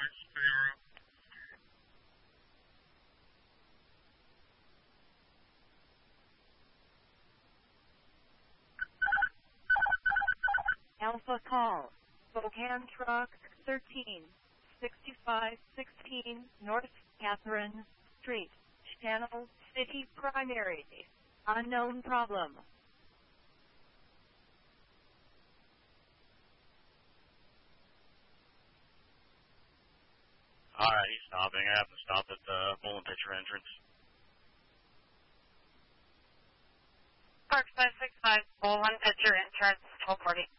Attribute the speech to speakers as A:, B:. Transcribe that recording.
A: Alpha call. Spokane truck 136516 North Catherine Street, Channel City Primary. Unknown problem.
B: Alright, he's stopping. I have to stop at the Bowling Picture entrance.
C: Park 565, Bowling Picture entrance, 1240.